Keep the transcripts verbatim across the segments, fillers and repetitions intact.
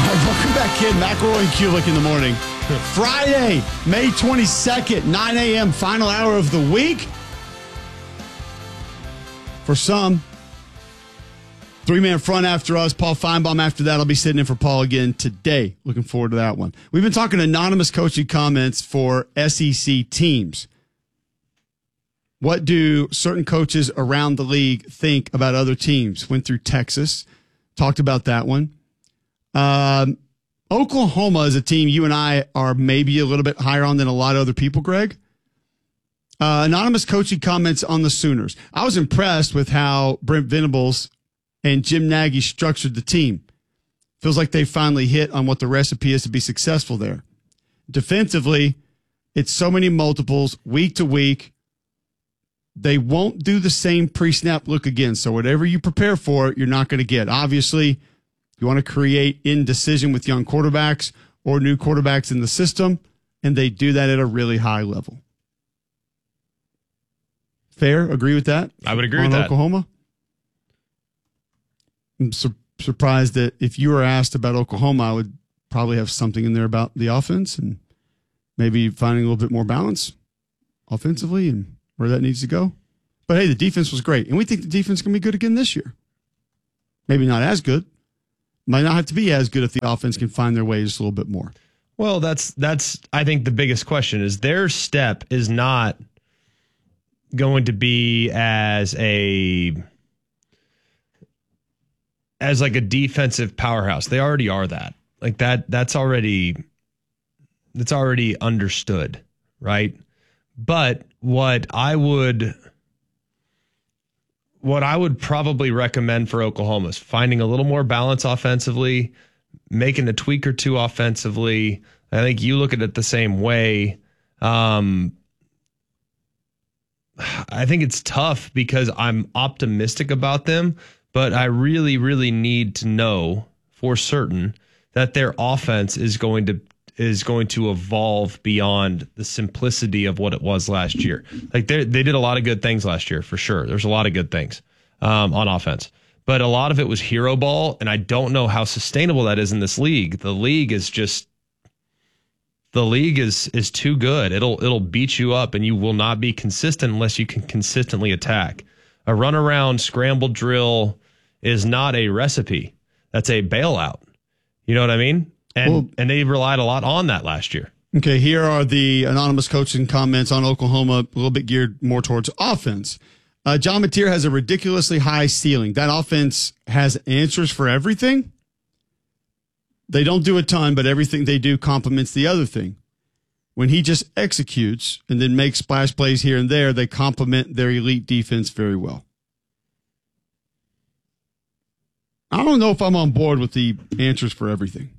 right, welcome back in. McElroy and Kulik in the morning. Friday, May twenty-second, nine a.m., final hour of the week. For some, three-man front after us. Paul Feinbaum after that. I'll be sitting in for Paul again today. Looking forward to that one. We've been talking anonymous coaching comments for S E C teams. What do certain coaches around the league think about other teams? Went through Texas. Talked about that one. Um, Oklahoma is a team you and I are maybe a little bit higher on than a lot of other people, Greg. Uh, anonymous coaching comments on the Sooners. I was impressed with how Brent Venables and Jim Nagy structured the team. Feels like they finally hit on what the recipe is to be successful there. Defensively, it's so many multiples week to week. They won't do the same pre-snap look again. So whatever you prepare for, you're not going to get. Obviously, you want to create indecision with young quarterbacks or new quarterbacks in the system, and they do that at a really high level. Fair? Agree with that? I would agree with that. Oklahoma? I'm su- surprised that if you were asked about Oklahoma, I would probably have something in there about the offense and maybe finding a little bit more balance offensively and where that needs to go. But hey, the defense was great, and we think the defense can be good again this year. Maybe not as good. Might not have to be as good if the offense can find their way just a little bit more. Well, that's that's I think the biggest question is their step is not going to be as a as like a defensive powerhouse. They already are that. Like that that's already that's already understood, right? But what I would What I would probably recommend for Oklahoma is finding a little more balance offensively, making a tweak or two offensively. I think you look at it the same way. Um, I think it's tough because I'm optimistic about them, but I really, really need to know for certain that their offense is going to is going to evolve beyond the simplicity of what it was last year. Like they they did a lot of good things last year, for sure. There's a lot of good things um, on offense. But a lot of it was hero ball, and I don't know how sustainable that is in this league. The league is just the league is is too good. It'll it'll beat you up, and you will not be consistent unless you can consistently attack. A runaround scramble drill is not a recipe. That's a bailout. You know what I mean? And well, and they relied a lot on that last year. Okay, here are the anonymous coaching comments on Oklahoma, a little bit geared more towards offense. Uh, John Mateer has a ridiculously high ceiling. That offense has answers for everything. They don't do a ton, but everything they do complements the other thing. When he just executes and then makes splash plays here and there, they complement their elite defense very well. I don't know if I'm on board with the answers for everything.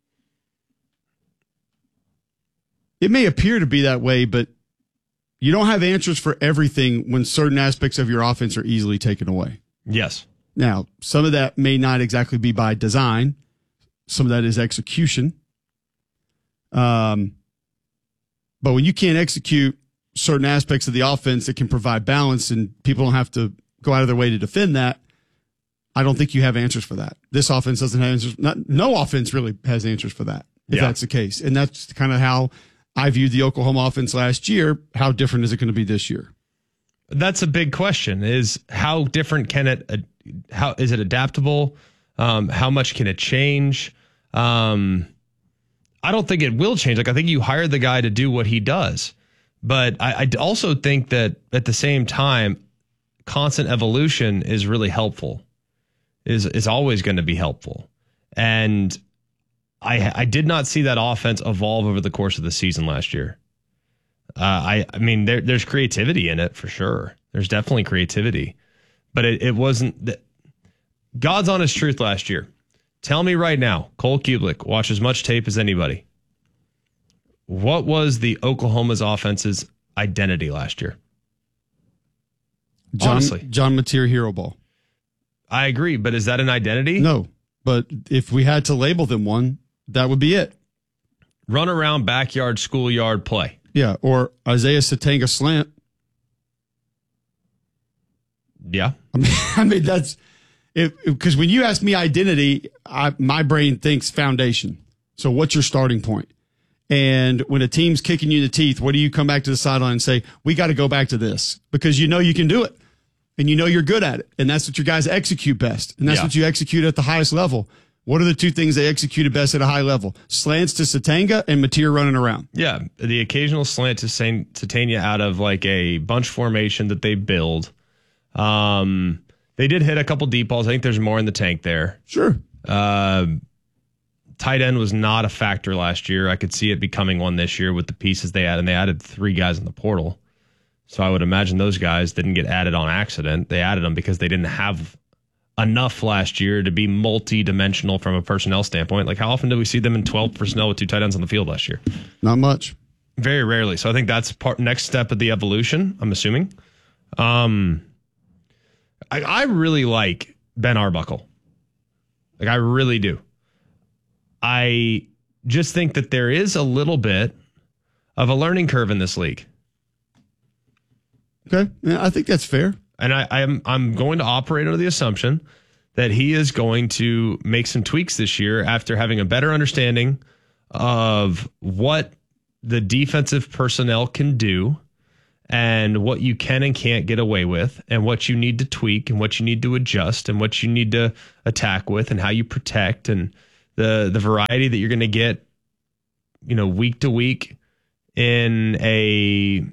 It may appear to be that way, but you don't have answers for everything when certain aspects of your offense are easily taken away. Yes. Now, some of that may not exactly be by design. Some of that is execution. Um, but when you can't execute certain aspects of the offense that can provide balance and people don't have to go out of their way to defend that, I don't think you have answers for that. This offense doesn't have answers. Not, no offense really has answers for that, if yeah. that's the case. And that's kind of how I viewed the Oklahoma offense last year. How different is it going to be this year? That's a big question. Is how different can it? Uh, how is it adaptable? Um, how much can it change? Um, I don't think it will change. Like I think you hire the guy to do what he does, but I, I also think that at the same time, constant evolution is really helpful. Is is always going to be helpful, and I I did not see that offense evolve over the course of the season last year. Uh, I I mean there there's creativity in it for sure. There's definitely creativity, but it, it wasn't the, God's honest truth last year. Tell me right now, Cole Kubelik, watch as much tape as anybody. What was the Oklahoma's offense's identity last year? John, Honestly, John Mateer hero ball. I agree, but is that an identity? No, but if we had to label them one, that would be it. Run around backyard, schoolyard play. Yeah, or Isaiah Satanga slant. Yeah. I mean, I mean that's Because when you ask me identity, I, my brain thinks foundation. So what's your starting point? And when a team's kicking you in the teeth, what do you come back to the sideline and say, we got to go back to this because you know you can do it and you know you're good at it. And that's what your guys execute best. And that's Yeah. what you execute at the highest level. What are the two things they executed best at a high level? Slants to Satanga and Mateer running around. Yeah, the occasional slant to Satania out of like a bunch formation that they build. Um, they did hit a couple deep balls. I think there's more in the tank there. Sure. Uh, tight end was not a factor last year. I could see it becoming one this year with the pieces they added. And they added three guys in the portal. So I would imagine those guys didn't get added on accident. They added them because they didn't have enough last year to be multi-dimensional from a personnel standpoint. Like, how often did we see them in twelve personnel with two tight ends on the field last year? Not much. Very rarely. So I think that's part next step of the evolution, I'm assuming. Um, I, I really like Ben Arbuckle. Like, I really do. I just think that there is a little bit of a learning curve in this league. Okay. Yeah, I think that's fair. And I, I'm I'm going to operate under the assumption that he is going to make some tweaks this year after having a better understanding of what the defensive personnel can do and what you can and can't get away with and what you need to tweak and what you need to adjust and what you need to attack with and how you protect and the the variety that you're going to get, you know, week to week in a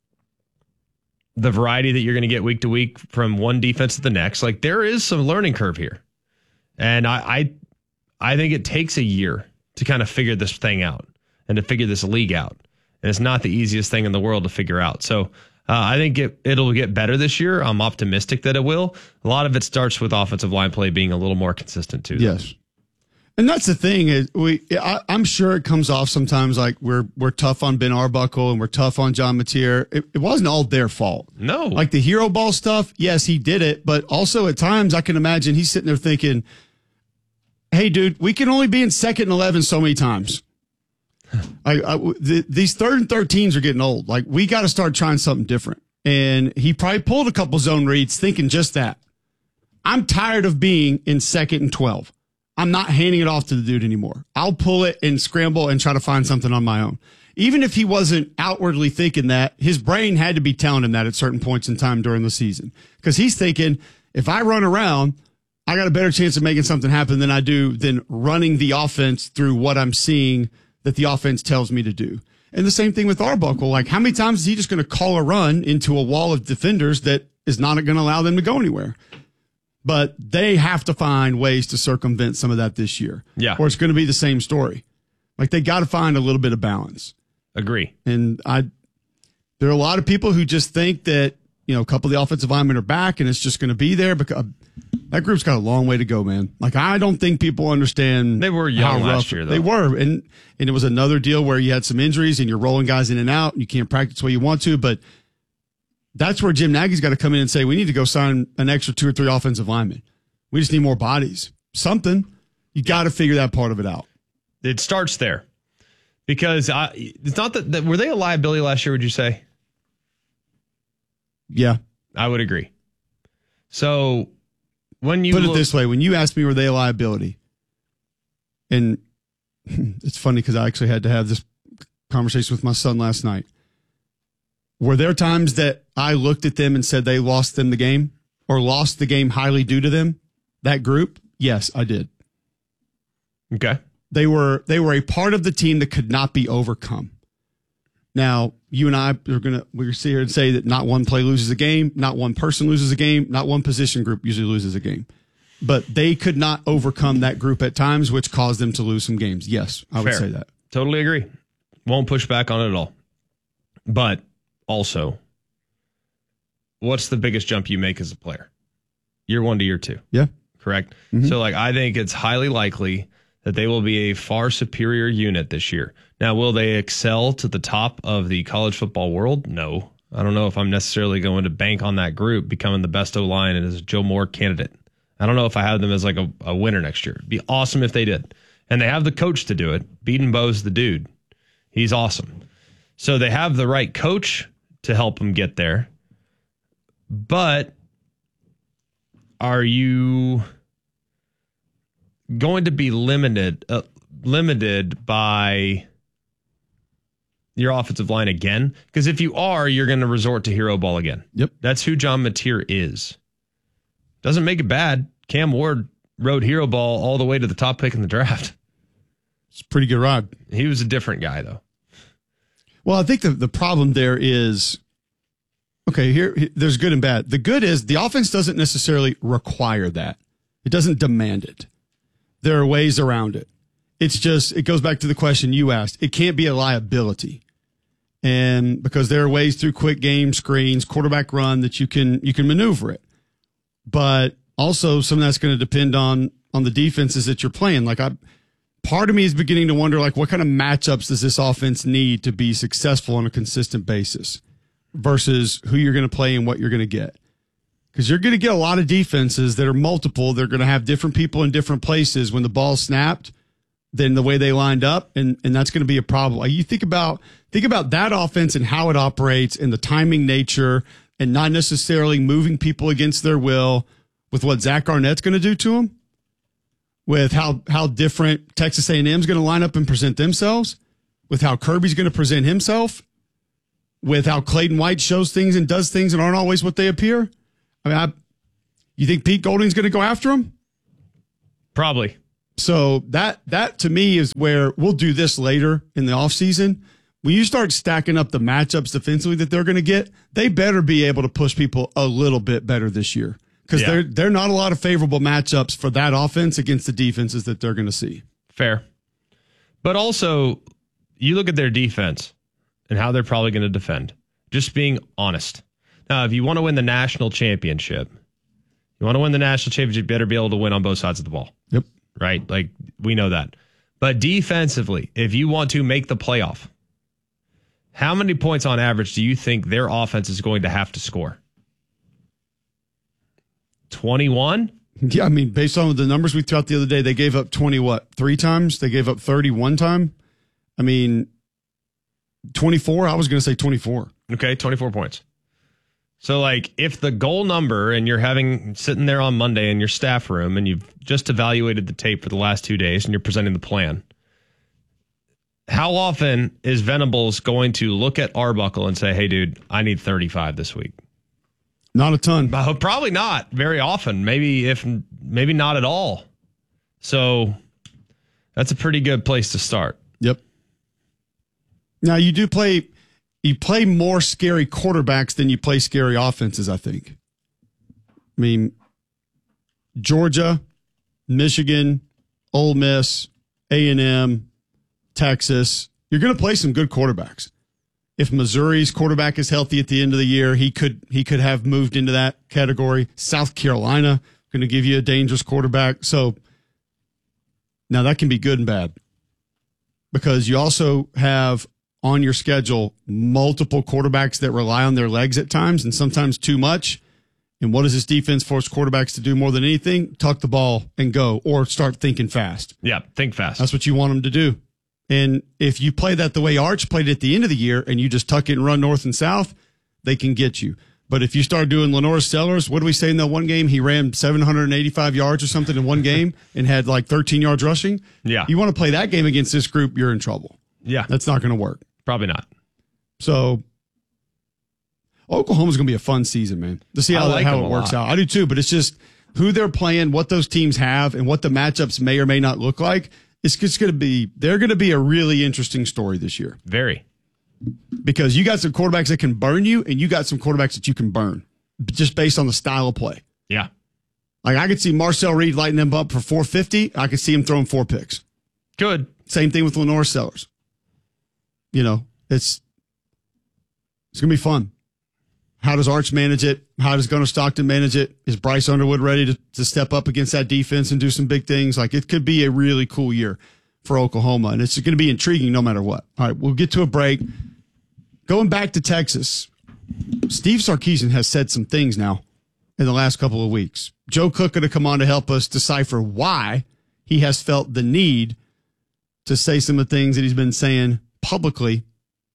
the variety that you're going to get week to week from one defense to the next. Like, there is some learning curve here. And I, I, I think it takes a year to kind of figure this thing out and to figure this league out. And it's not the easiest thing in the world to figure out. So uh, I think it, it'll get better this year. I'm optimistic that it will. A lot of it starts with offensive line play being a little more consistent too. Yes. And that's the thing is we. I, I'm sure it comes off sometimes like we're we're tough on Ben Arbuckle and we're tough on John Mateer. It, it wasn't all their fault. No, like the hero ball stuff. Yes, he did it, but also at times I can imagine he's sitting there thinking, "Hey, dude, we can only be in second and eleven so many times. I, I, the, these third and thirteens are getting old. Like we got to start trying something different." And he probably pulled a couple zone reads, thinking just that. I'm tired of being in second and twelve. I'm not handing it off to the dude anymore. I'll pull it and scramble and try to find something on my own. Even if he wasn't outwardly thinking that, his brain had to be telling him that at certain points in time during the season. Because he's thinking, if I run around, I got a better chance of making something happen than I do than running the offense through what I'm seeing that the offense tells me to do. And the same thing with Arbuckle. Like, how many times is he just going to call a run into a wall of defenders that is not going to allow them to go anywhere? But they have to find ways to circumvent some of that this year. Yeah. Or it's going to be the same story. Like, they got to find a little bit of balance. Agree. And I, there are a lot of people who just think that, you know, a couple of the offensive linemen are back and it's just going to be there because that group's got a long way to go, man. Like, I don't think people understand. They were young how last rough year, though. They were. And, and it was another deal where you had some injuries and you're rolling guys in and out and you can't practice the way you want to. But that's where Jim Nagy's got to come in and say, we need to go sign an extra two or three offensive linemen. We just need more bodies. Something. You got to figure that part of it out. It starts there. Because I, it's not that, that, were they a liability last year, would you say? Yeah. I would agree. So when you put look, it this way, when you asked me, were they a liability? And it's funny because I actually had to have this conversation with my son last night. Were there times that I looked at them and said they lost them the game or lost the game highly due to them, that group? Yes, I did. Okay. They were they were a part of the team that could not be overcome. Now, you and I are gonna we're gonna sit here and say that not one play loses a game, not one person loses a game, not one position group usually loses a game. But they could not overcome that group at times, which caused them to lose some games. Yes, I would Fair. say that. Totally agree. Won't push back on it at all. But also, what's the biggest jump you make as a player? Year one to year two. Yeah. Correct? Mm-hmm. So, like, I think it's highly likely that they will be a far superior unit this year. Now, will they excel to the top of the college football world? No. I don't know if I'm necessarily going to bank on that group becoming the best O-line and as a Joe Moore candidate. I don't know if I have them as like a, a winner next year. It'd be awesome if they did. And they have the coach to do it. Bedenbaugh's the dude. He's awesome. So they have the right coach to help them get there. But are you going to be limited uh, limited by your offensive line again? Because if you are, you're going to resort to hero ball again. Yep. That's who John Mateer is. Doesn't make it bad. Cam Ward rode hero ball all the way to the top pick in the draft. It's a pretty good ride. He was a different guy, though. Well, I think the, the problem there is, okay, here, there's good and bad. The good is the offense doesn't necessarily require that. It doesn't demand it. There are ways around it. It's just, it goes back to the question you asked. It can't be a liability. And because there are ways through quick game screens, quarterback run that you can, you can maneuver it. But also some of that's going to depend on, on the defenses that you're playing. Like I, part of me is beginning to wonder, like, what kind of matchups does this offense need to be successful on a consistent basis versus who you're going to play and what you're going to get? Because you're going to get a lot of defenses that are multiple. They're going to have different people in different places when the ball's snapped than the way they lined up, and, and that's going to be a problem. Like you think about think about that offense and how it operates and the timing nature and not necessarily moving people against their will with what Zach Arnett's going to do to them, with how, how different Texas A and M is going to line up and present themselves, with how Kirby's going to present himself, with how Clayton White shows things and does things that aren't always what they appear. I mean, I, you think Pete Golding's going to go after him? Probably. So that that to me is where we'll do this later in the offseason. When you start stacking up the matchups defensively that they're going to get, they better be able to push people a little bit better this year. Because yeah. they're, they're not a lot of favorable matchups for that offense against the defenses that they're going to see. Fair. But also, you look at their defense and how they're probably going to defend. Just being honest. Now, if you want to win the national championship, you want to win the national championship, you better be able to win on both sides of the ball. Yep. Right? Like, we know that. But defensively, if you want to make the playoff, how many points on average do you think their offense is going to have to score? twenty-one? Yeah, I mean, based on the numbers we threw out the other day, they gave up twenty, what, three times? They gave up thirty one time? I mean, twenty-four? I was going to say twenty-four. Okay, twenty-four points. So, like, if the goal number, and you're having sitting there on Monday in your staff room, and you've just evaluated the tape for the last two days, and you're presenting the plan, how often is Venables going to look at Arbuckle and say, hey, dude, I need thirty-five this week? Not a ton. Uh, probably not very often. Maybe if maybe not at all. So that's a pretty good place to start. Yep. Now, you do play... You play more scary quarterbacks than you play scary offenses, I think. I mean, Georgia, Michigan, Ole Miss, A and M, Texas, you're going to play some good quarterbacks. If Missouri's quarterback is healthy at the end of the year, he could he could have moved into that category. South Carolina, going to give you a dangerous quarterback. So now that can be good and bad because you also have on your schedule multiple quarterbacks that rely on their legs at times and sometimes too much. And what does this defense force quarterbacks to do more than anything? Tuck the ball and go, or start thinking fast. Yeah, think fast. That's what you want them to do. And if you play that the way Arch played it at the end of the year and you just tuck it and run north and south, they can get you. But if you start doing Lenore Sellers, what do we say in that one game? He ran seven hundred eighty-five yards or something in one game and had like thirteen yards rushing. Yeah. You want to play that game against this group, you're in trouble. Yeah. That's not going to work. Probably not. So Oklahoma's going to be a fun season, man. To see how, like how it works out. I do too, but it's just who they're playing, what those teams have, and what the matchups may or may not look like. It's just going to be, they're going to be a really interesting story this year. Very. Because you got some quarterbacks that can burn you, and you got some quarterbacks that you can burn just based on the style of play. Yeah. Like I could see Marcel Reed lighting them up for four fifty. I could see him throwing four picks. Good. Same thing with Lenore Sellers. You know, it's it's going to be fun. How does Arch manage it? How does Gunnar Stockton manage it? Is Bryce Underwood ready to, to step up against that defense and do some big things? Like, it could be a really cool year for Oklahoma, and it's going to be intriguing no matter what. All right, we'll get to a break. Going back to Texas, Steve Sarkisian has said some things now in the last couple of weeks. Joe Cook going to come on to help us decipher why he has felt the need to say some of the things that he's been saying publicly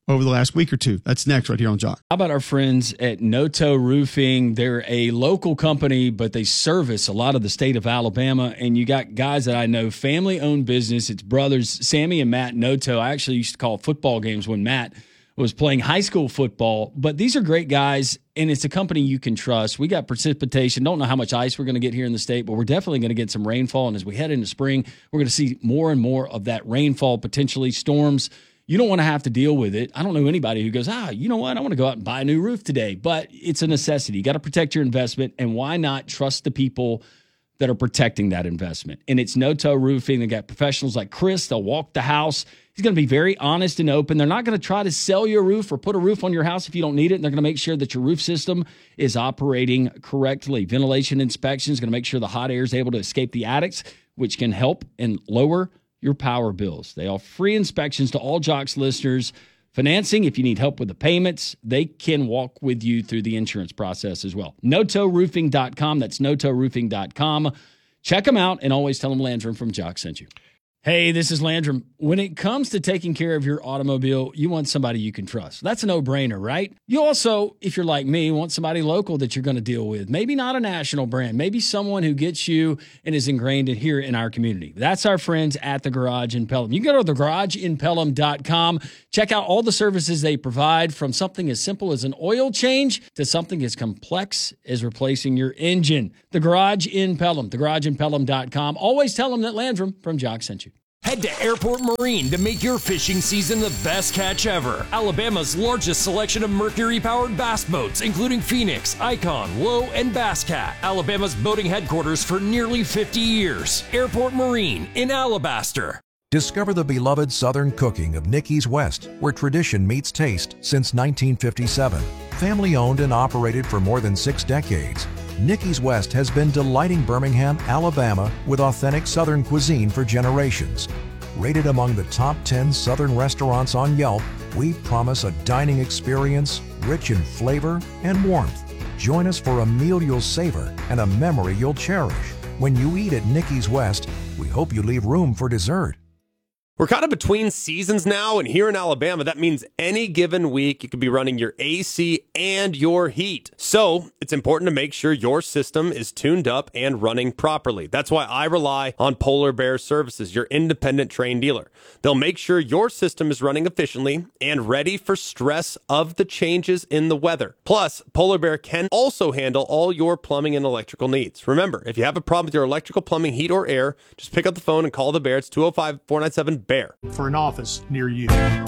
over the last week or two. That's next right here on Jock. How about our friends at Noto Roofing? They're a local company, but they service a lot of the state of Alabama. And you got guys that I know, family-owned business. It's brothers, Sammy and Matt Noto. I actually used to call football games when Matt was playing high school football. But these are great guys, and it's a company you can trust. We got precipitation. Don't know how much ice we're going to get here in the state, but we're definitely going to get some rainfall. And as we head into spring, we're going to see more and more of that rainfall, potentially storms. You don't want to have to deal with it. I don't know anybody who goes, ah, you know what? I want to go out and buy a new roof today. But it's a necessity. You got to protect your investment. And why not trust the people that are protecting that investment? And it's Noto Roofing. They got professionals like Chris. They'll walk the house. He's going to be very honest and open. They're not going to try to sell you a roof or put a roof on your house if you don't need it. And they're going to make sure that your roof system is operating correctly. Ventilation inspection is going to make sure the hot air is able to escape the attics, which can help and lower your power bills. They offer free inspections to all Jocks listeners. Financing, if you need help with the payments, they can walk with you through the insurance process as well. Noto Roofing dot com. That's Noto Roofing dot com. Check them out and always tell them Landrum from Jock sent you. Hey, this is Landrum. When it comes to taking care of your automobile, you want somebody you can trust. That's a no-brainer, right? You also, if you're like me, want somebody local that you're going to deal with. Maybe not a national brand. Maybe someone who gets you and is ingrained in here in our community. That's our friends at The Garage in Pelham. You can go to the garage in pelham dot com. Check out all the services they provide, from something as simple as an oil change to something as complex as replacing your engine. The Garage in Pelham. the garage in pelham dot com. Always tell them that Landrum from Jock sent you. Head to Airport Marine to make your fishing season the best catch ever. Alabama's largest selection of Mercury-powered bass boats, including Phoenix, Icon, Low, and Bass Cat. Alabama's boating headquarters for nearly fifty years. Airport Marine in Alabaster. Discover the beloved Southern cooking of Nicky's West, where tradition meets taste since nineteen fifty-seven. Family owned and operated for more than six decades, Nicky's West has been delighting Birmingham, Alabama with authentic Southern cuisine for generations. Rated among the top ten Southern restaurants on Yelp, we promise a dining experience rich in flavor and warmth. Join us for a meal you'll savor and a memory you'll cherish. When you eat at Nicky's West, we hope you leave room for dessert. We're kind of between seasons now, and here in Alabama, that means any given week you could be running your A C and your heat. So it's important to make sure your system is tuned up and running properly. That's why I rely on Polar Bear Services, your independent trained dealer. They'll make sure your system is running efficiently and ready for stress of the changes in the weather. Plus, Polar Bear can also handle all your plumbing and electrical needs. Remember, if you have a problem with your electrical, plumbing, heat, or air, just pick up the phone and call the Bear. It's two oh five, four nine seven, BEAR. For an office near you.